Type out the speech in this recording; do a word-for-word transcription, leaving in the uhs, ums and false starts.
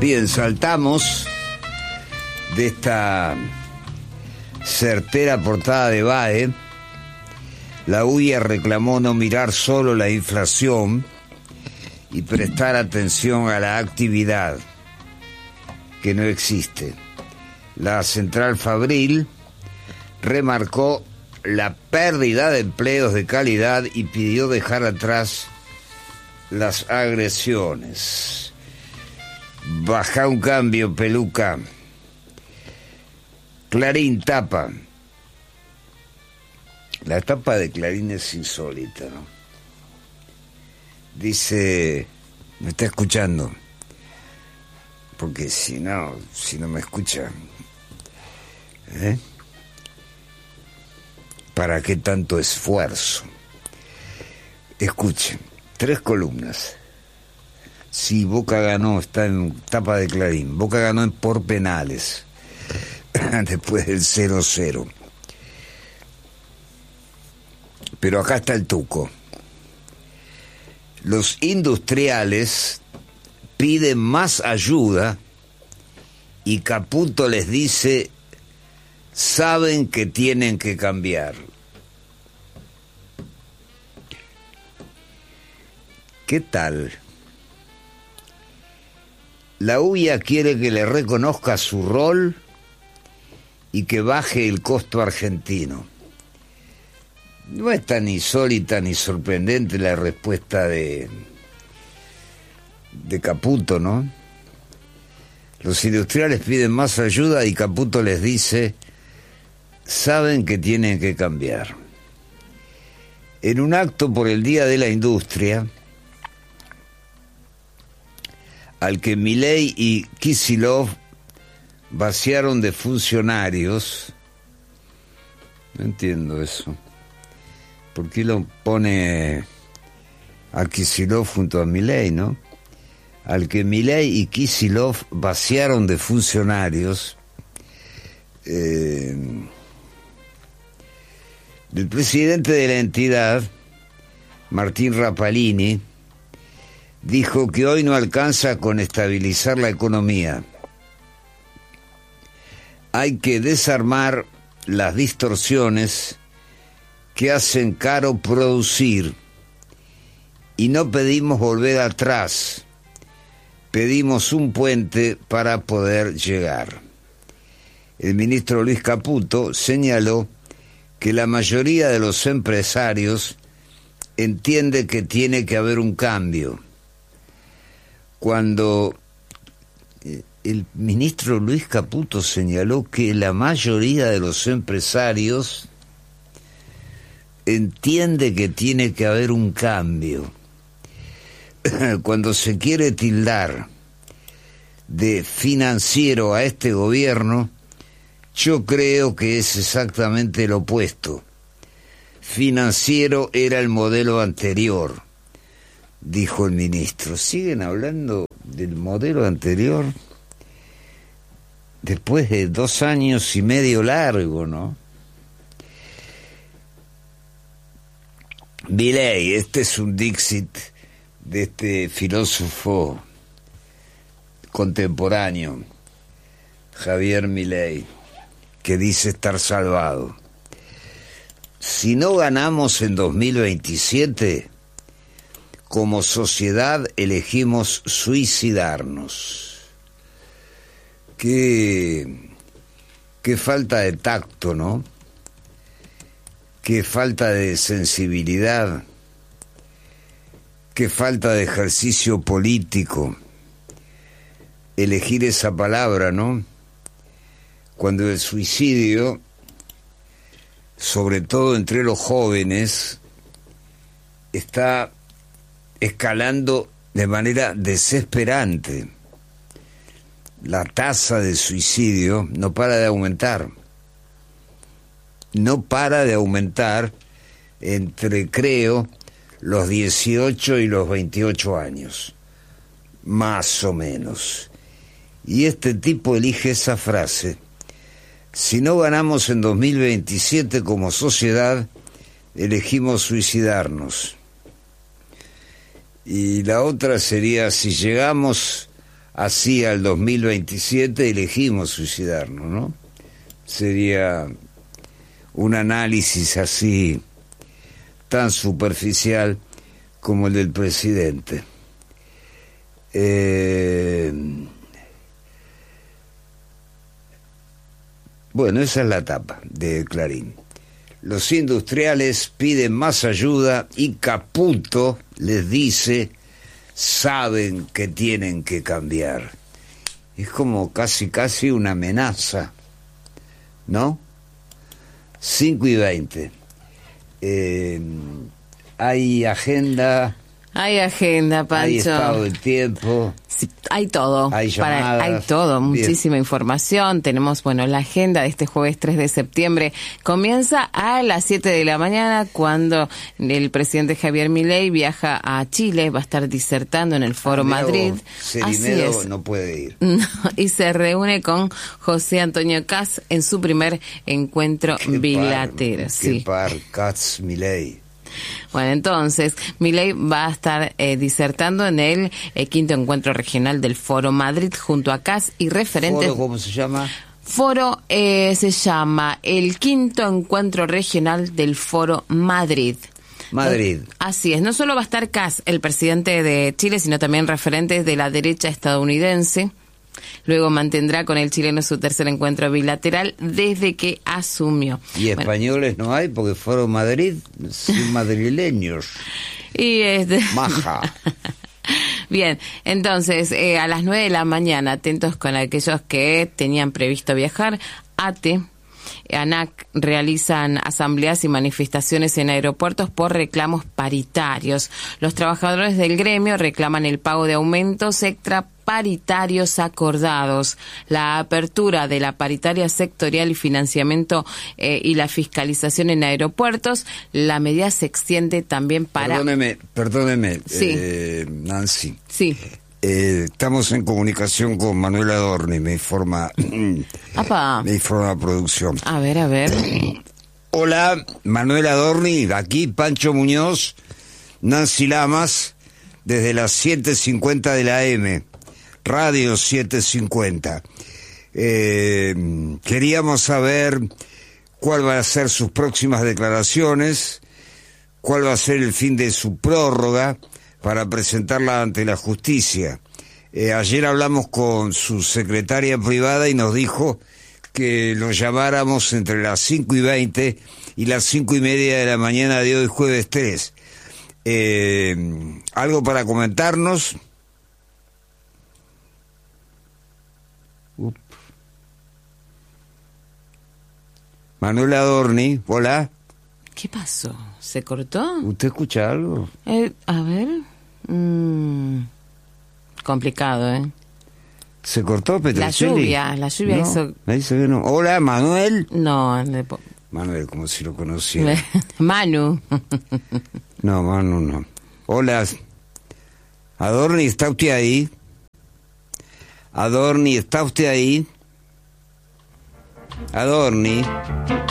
Bien, saltamos de esta certera portada de B A E. La U I A reclamó no mirar solo la inflación y prestar atención a la actividad, que no existe. La central Fabril remarcó la pérdida de empleos de calidad y pidió dejar atrás las agresiones. Baja un cambio, peluca. Clarín tapa. La tapa de Clarín es insólita, ¿no? Dice, me está escuchando, porque si no, si no me escucha, ¿eh? ¿Para qué tanto esfuerzo? Escuchen, tres columnas. Sí, Boca ganó, está en tapa de Clarín. Boca ganó en por penales, después del cero cero. Pero acá está el tuco. Los industriales piden más ayuda y Caputo les dice, saben que tienen que cambiar. ¿Qué tal? La U I A quiere que le reconozca su rol y que baje el costo argentino. No es tan insólita ni sorprendente la respuesta de, de Caputo, ¿no? Los industriales piden más ayuda y Caputo les dice, saben que tienen que cambiar. En un acto por el Día de la Industria, al que Milei y Kicillof vaciaron de funcionarios, no entiendo eso. ¿Por qué lo pone a Kicillof junto a Milei, no? Al que Milei y Kicillof vaciaron de funcionarios, eh, el presidente de la entidad, Martín Rapalini, dijo que hoy no alcanza con estabilizar la economía. Hay que desarmar las distorsiones que hacen caro producir, y no pedimos volver atrás, pedimos un puente para poder llegar. El ministro Luis Caputo señaló que la mayoría de los empresarios entiende que tiene que haber un cambio. Cuando el ministro Luis Caputo señaló que la mayoría de los empresarios entiende que tiene que haber un cambio, cuando se quiere tildar de financiero a este gobierno, yo creo que es exactamente lo opuesto. Financiero era el modelo anterior, dijo el ministro. ¿Siguen hablando del modelo anterior? Después de dos años y medio largo, ¿no? Milei, este es un Dixit de este filósofo contemporáneo, Javier Milei, que dice estar salvado. Si no ganamos en dos mil veintisiete, como sociedad elegimos suicidarnos. Qué, qué falta de tacto, ¿no? Qué falta de sensibilidad, qué falta de ejercicio político. Elegir esa palabra, ¿no? Cuando el suicidio, sobre todo entre los jóvenes, está escalando de manera desesperante. La tasa de suicidio no para de aumentar. No para de aumentar entre, creo, los dieciocho y los veintiocho años, más o menos. Y este tipo elige esa frase: si no ganamos en dos mil veintisiete como sociedad, elegimos suicidarnos. Y la otra sería: si llegamos así al dos mil veintisiete elegimos suicidarnos, ¿no? Sería un análisis así tan superficial como el del presidente. Eh, bueno, esa es la tapa de Clarín. Los industriales piden más ayuda y Caputo les dice, saben que tienen que cambiar. Es como casi, casi una amenaza, ¿no? cinco y veinte. Eh, hay agenda. Hay agenda, Pancho. Hay estado del tiempo. Sí, hay todo. Hay llamadas. Para, hay todo, muchísima Bien. información. Tenemos, bueno, la agenda de este jueves tres de septiembre. Comienza a las siete de la mañana cuando el presidente Javier Milei viaja a Chile. Va a estar disertando en el Foro Amigo, Madrid. Así es. No puede ir. No, y se reúne con José Antonio Kast en su primer encuentro qué bilateral. Par, sí. Qué par, Kast Milei. Bueno, entonces, Milei va a estar eh, disertando en el eh, quinto encuentro regional del Foro Madrid junto a Kast y referentes. ¿Foro cómo se llama? Foro eh, se llama el quinto encuentro regional del Foro Madrid. Madrid. Así es, no solo va a estar Kast, el presidente de Chile, sino también referentes de la derecha estadounidense. Luego mantendrá con el chileno su tercer encuentro bilateral desde que asumió. Y bueno, españoles no hay porque fueron Madrid, sin madrileños. Y este... Maja. Bien, entonces eh, a las nueve de la mañana, atentos con aquellos que tenían previsto viajar, A T E, ANAC realizan asambleas y manifestaciones en aeropuertos por reclamos paritarios. Los trabajadores del gremio reclaman el pago de aumentos extra paritarios acordados, la apertura de la paritaria sectorial y financiamiento eh, y la fiscalización en aeropuertos. La medida se extiende también para... Perdóneme, perdóneme, sí. eh, Nancy. Sí. Eh, estamos en comunicación con Manuel Adorni, me informa, Apa. me informa la producción. A ver, a ver. Hola, Manuel Adorni, aquí Pancho Muñoz, Nancy Lamas, desde las siete cincuenta de la A M, Radio siete cincuenta. Eh, queríamos saber cuál va a ser sus próximas declaraciones, cuál va a ser el fin de su prórroga para presentarla ante la justicia. Eh, ayer hablamos con su secretaria privada y nos dijo que lo llamáramos entre las cinco y veinte y las cinco y media de la mañana de hoy, jueves tres. Eh, ¿Algo para comentarnos? Up. Manuel Adorni, hola. ¿Qué pasó? ¿Se cortó? ¿Usted escucha algo? Eh, a ver... Mm, complicado, ¿eh? ¿Se cortó Petrocelli? La lluvia, la lluvia no, hizo... Me dice que no. Hola, Manuel. No, le... Manuel, como si lo conociera. Manu. No, Manu no. Hola. Adorni, ¿está usted ahí? Adorni, ¿está usted ahí? Adorni.